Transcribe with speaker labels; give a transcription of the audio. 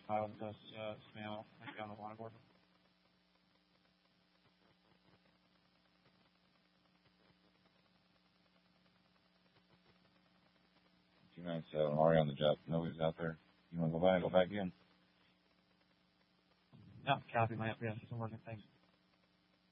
Speaker 1: file does smell maybe on the water board.
Speaker 2: 297, already on the job. Nobody's out there. You want to go back in?
Speaker 1: No, copy my, yeah, it's working, thanks.